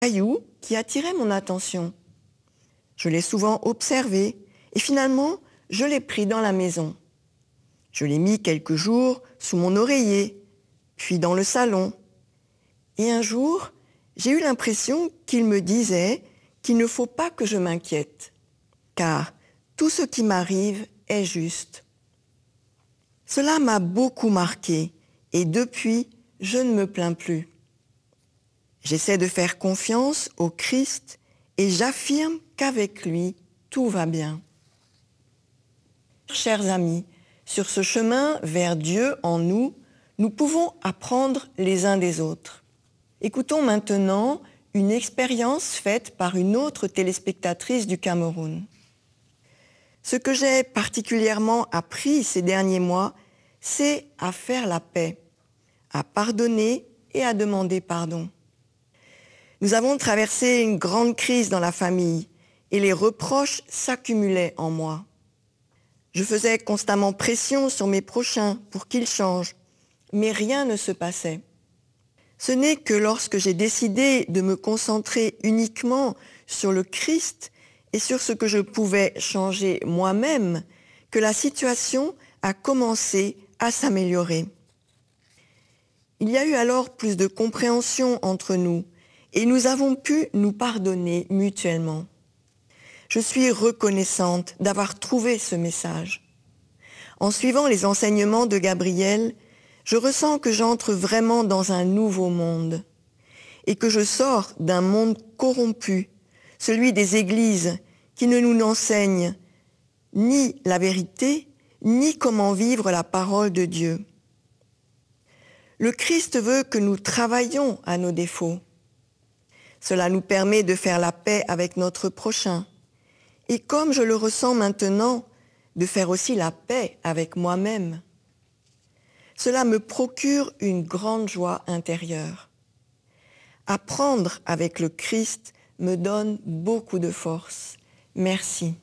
Caillou qui attirait mon attention. Je l'ai souvent observé et finalement, je l'ai pris dans la maison. Je l'ai mis quelques jours sous mon oreiller, puis dans le salon. Et un jour, j'ai eu l'impression qu'il me disait qu'il ne faut pas que je m'inquiète, car tout ce qui m'arrive est juste. Cela m'a beaucoup marqué et depuis, je ne me plains plus. J'essaie de faire confiance au Christ et j'affirme qu'avec lui, tout va bien. Chers amis, sur ce chemin vers Dieu en nous, nous pouvons apprendre les uns des autres. Écoutons maintenant une expérience faite par une autre téléspectatrice du Cameroun. Ce que j'ai particulièrement appris ces derniers mois, c'est à faire la paix, à pardonner et à demander pardon. Nous avons traversé une grande crise dans la famille et les reproches s'accumulaient en moi. Je faisais constamment pression sur mes prochains pour qu'ils changent, mais rien ne se passait. Ce n'est que lorsque j'ai décidé de me concentrer uniquement sur le Christ et sur ce que je pouvais changer moi-même que la situation a commencé à s'améliorer. Il y a eu alors plus de compréhension entre nous et nous avons pu nous pardonner mutuellement. Je suis reconnaissante d'avoir trouvé ce message. En suivant les enseignements de Gabriel, je ressens que j'entre vraiment dans un nouveau monde et que je sors d'un monde corrompu, celui des églises qui ne nous enseignent ni la vérité, ni comment vivre la parole de Dieu. Le Christ veut que nous travaillions à nos défauts. Cela nous permet de faire la paix avec notre prochain. Et comme je le ressens maintenant, de faire aussi la paix avec moi-même. Cela me procure une grande joie intérieure. Apprendre avec le Christ me donne beaucoup de force. Merci.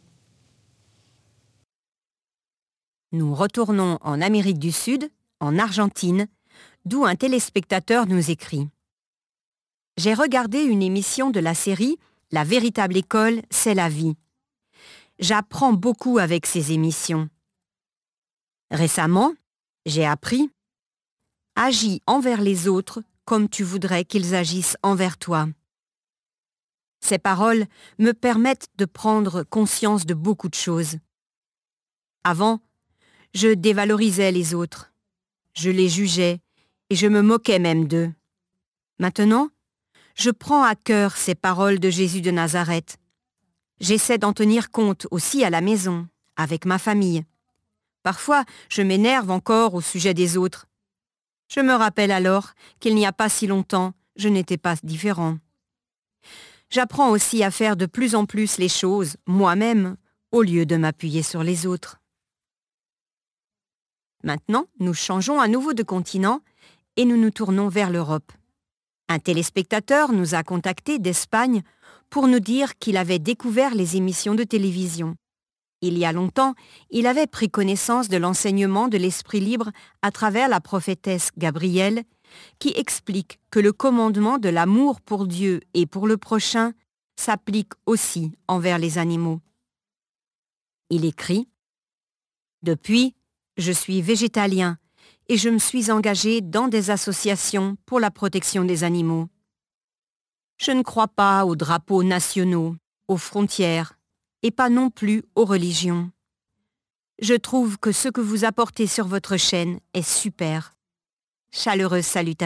Nous retournons en Amérique du Sud, en Argentine, d'où un téléspectateur nous écrit. J'ai regardé une émission de la série « La véritable école, c'est la vie ». J'apprends beaucoup avec ces émissions. Récemment, j'ai appris « Agis envers les autres comme tu voudrais qu'ils agissent envers toi ». Ces paroles me permettent de prendre conscience de beaucoup de choses. Avant, je dévalorisais les autres, je les jugeais et je me moquais même d'eux. Maintenant, je prends à cœur ces paroles de Jésus de Nazareth. J'essaie d'en tenir compte aussi à la maison, avec ma famille. Parfois, je m'énerve encore au sujet des autres. Je me rappelle alors qu'il n'y a pas si longtemps, je n'étais pas différent. J'apprends aussi à faire de plus en plus les choses, moi-même, au lieu de m'appuyer sur les autres. Maintenant, nous changeons à nouveau de continent et nous nous tournons vers l'Europe. Un téléspectateur nous a contactés d'Espagne pour nous dire qu'il avait découvert les émissions de télévision. Il y a longtemps, il avait pris connaissance de l'enseignement de l'esprit libre à travers la prophétesse Gabrielle, qui explique que le commandement de l'amour pour Dieu et pour le prochain s'applique aussi envers les animaux. Il écrit « Depuis, je suis végétalien et je me suis engagé dans des associations pour la protection des animaux. Je ne crois pas aux drapeaux nationaux, aux frontières, et pas non plus aux religions. Je trouve que ce que vous apportez sur votre chaîne est super. Chaleureuse salutation. »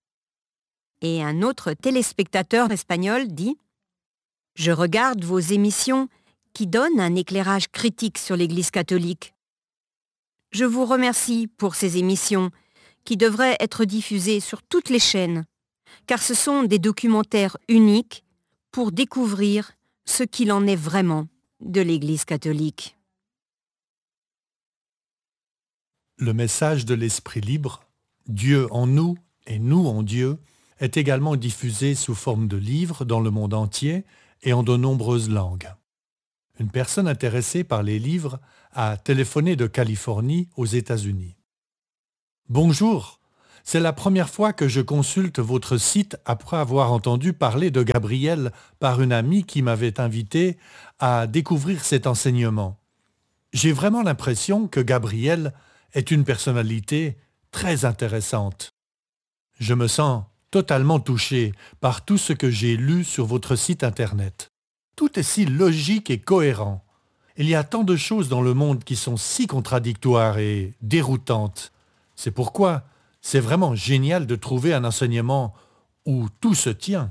Et un autre téléspectateur espagnol dit « Je regarde vos émissions qui donnent un éclairage critique sur l'Église catholique. Je vous remercie pour ces émissions qui devraient être diffusées sur toutes les chaînes, car ce sont des documentaires uniques pour découvrir ce qu'il en est vraiment de l'Église catholique. » Le message de l'Esprit libre, Dieu en nous et nous en Dieu, est également diffusé sous forme de livres dans le monde entier et en de nombreuses langues. Une personne intéressée par les livres a téléphoné de Californie aux États-Unis. « Bonjour, C'est la première fois que je consulte votre site après avoir entendu parler de Gabriel par une amie qui m'avait invité à découvrir cet enseignement. J'ai vraiment l'impression que Gabriel est une personnalité très intéressante. Je me sens totalement touché par tout ce que j'ai lu sur votre site internet. Tout est si logique et cohérent. Il y a tant de choses dans le monde qui sont si contradictoires et déroutantes. C'est pourquoi c'est vraiment génial de trouver un enseignement où tout se tient.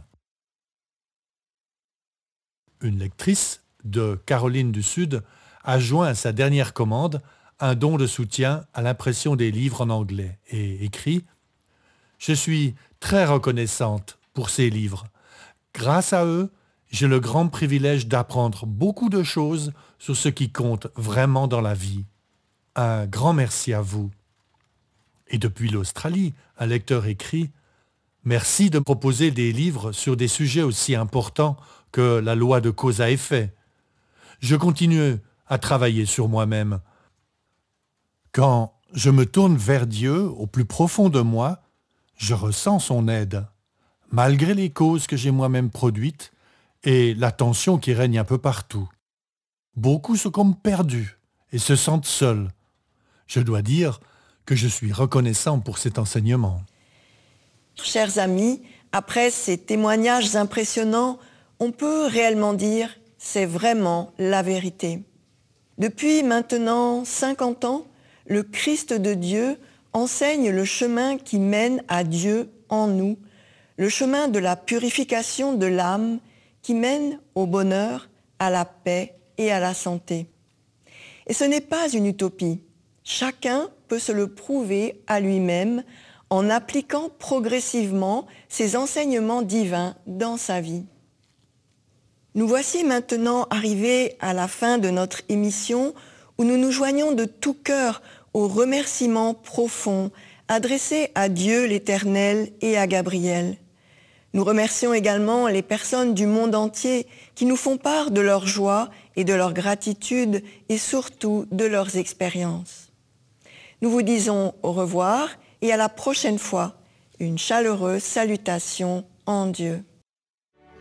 Une lectrice de Caroline du Sud a joint à sa dernière commande un don de soutien à l'impression des livres en anglais et écrit « Je suis très reconnaissante pour ces livres. Grâce à eux, j'ai le grand privilège d'apprendre beaucoup de choses sur ce qui compte vraiment dans la vie. Un grand merci à vous. » Et depuis l'Australie, un lecteur écrit « Merci de me proposer des livres sur des sujets aussi importants que la loi de cause à effet. Je continue à travailler sur moi-même. Quand je me tourne vers Dieu au plus profond de moi, je ressens son aide, malgré les causes que j'ai moi-même produites et la tension qui règne un peu partout. Beaucoup sont comme perdus et se sentent seuls. Je dois dire que je suis reconnaissant pour cet enseignement. Chers amis, après ces témoignages impressionnants, on peut réellement dire « c'est vraiment la vérité ». Depuis maintenant 50 ans, le Christ de Dieu enseigne le chemin qui mène à Dieu en nous, le chemin de la purification de l'âme qui mène au bonheur, à la paix et à la santé. Et ce n'est pas une utopie. Chacun peut se le prouver à lui-même en appliquant progressivement ces enseignements divins dans sa vie. Nous voici maintenant arrivés à la fin de notre émission où nous nous joignons de tout cœur aux remerciements profonds adressés à Dieu l'Éternel et à Gabriel. Nous remercions également les personnes du monde entier qui nous font part de leur joie et de leur gratitude et surtout de leurs expériences. Nous vous disons au revoir et à la prochaine fois. Une chaleureuse salutation en Dieu.